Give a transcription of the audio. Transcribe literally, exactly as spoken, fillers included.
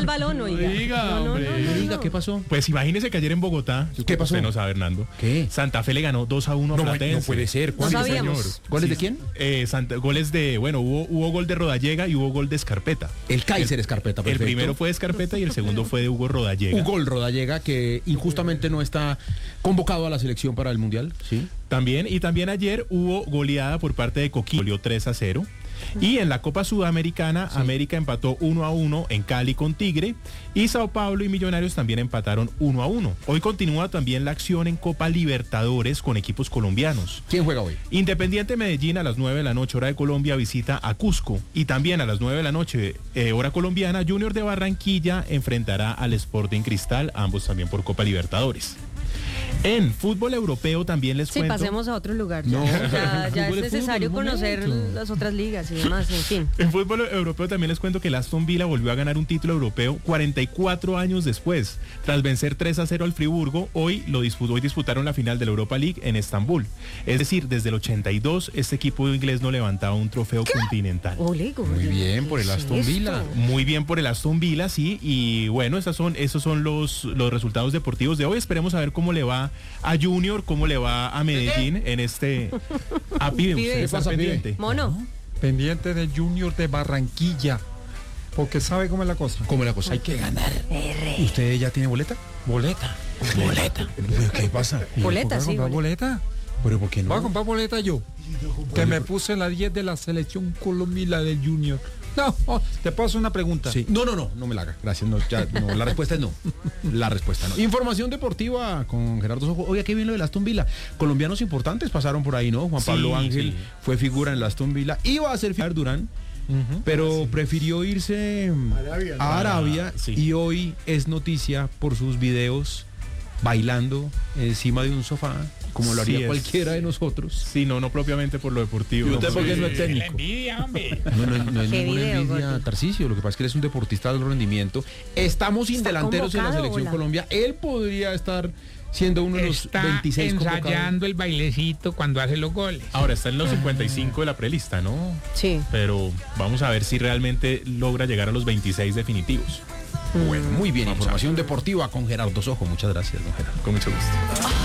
el balón, oiga. Diga, No, no, hombre. no, no, Diga, no. ¿qué pasó? Pues imagínese que ayer en Bogotá, yo ¿Qué creo que pasó? usted no sabe, Hernando. ¿Qué? Santa Fe le ganó dos a uno a No, Platense. no puede ser. No ¿Cuándo, sabíamos. señor? ¿Goles de Sí, quién? Eh, Santa- goles de, bueno, hubo, hubo gol de Rodallega y hubo gol de Escarpeta. El Kaiser Escarpeta, El perfecto. primero fue de Escarpeta y el segundo fue de Hugo Rodallega. Hugo Rodallega, que injustamente no está convocado a la selección para el Mundial. Sí. También, y también ayer hubo goleada por parte de Coquimbo, goleó tres a cero. Y en la Copa Sudamericana, América empató uno a uno en Cali con Tigre y Sao Paulo y Millonarios también empataron uno a uno. Hoy continúa también la acción en Copa Libertadores con equipos colombianos. ¿Quién juega hoy? Independiente Medellín a las nueve de la noche, hora de Colombia, visita a Cusco. Y también a las nueve de la noche, eh, hora colombiana, Junior de Barranquilla enfrentará al Sporting Cristal, ambos también por Copa Libertadores. En fútbol europeo también les Sí, cuento... pasemos a otro lugar. Ya, No, ya, ya fútbol es es necesario fútbol, conocer momento. las otras ligas y demás, en fin. En fútbol europeo también les cuento que el Aston Villa volvió a ganar un título europeo cuarenta y cuatro años después. Tras vencer tres a cero al Friburgo, hoy lo disputó, hoy disputaron la final de la Europa League en Estambul. Es decir, desde el ochenta y dos este equipo inglés no levantaba un trofeo continental. Ole, gordo. Muy bien, por el ¿Qué es Aston esto? Villa. Muy bien por el Aston Villa, sí, y bueno, esas son, esos son los, los resultados deportivos de hoy. Esperemos a ver cómo le va a Junior, cómo le va a Medellín en este... A Pibe, Pibe. usted ¿Qué está pasa, Pibe? pendiente. Mono. Pendiente de Junior de Barranquilla. Porque sabe cómo es la cosa. ¿Cómo es la cosa? Hay que ganar. ¿Usted ya tiene boleta? Boleta. Boleta. ¿Qué pasa? Boleta, ¿Voy a sí. comprar boleta. boleta? ¿Pero por qué no? Voy a comprar boleta yo. Que me puse la diez de la selección Colombia y la del Junior. No, oh, te puedo hacer una pregunta. Sí. No, no, no, no me la haga. Gracias. No, ya, no, la respuesta es no. La respuesta no. Información deportiva con Gerardo Sojo. Oiga, qué bien lo del Aston Villa. Colombianos importantes pasaron por ahí, ¿no? Juan Pablo Sí, Ángel sí. fue figura en el Aston Villa. Iba a ser figura Durán, Ujú. pero prefirió irse Arabia, ¿no? a Arabia Ah, sí. y hoy es noticia por sus videos bailando encima de un sofá, como lo haría Sí, es. cualquiera de nosotros. Sí, no, no propiamente por lo deportivo. ¿Y usted por qué no es Sí. técnico? envidia, hombre. No, no, no es Qué ninguna video, envidia, gordo. Tarcisio. Lo que pasa es que él es un deportista de alto rendimiento. Estamos sin Está delanteros en la convocado, selección hola. Colombia. Él podría estar siendo uno de los Está veintiséis convocados. ensayando el bailecito cuando hace los goles. Ahora está en los cincuenta y cinco de la prelista, ¿no? Sí. Pero vamos a ver si realmente logra llegar a los veintiséis definitivos. Bueno, muy bien. Información deportiva con Gerardo Sojo. Muchas gracias, don Gerardo. Con mucho gusto.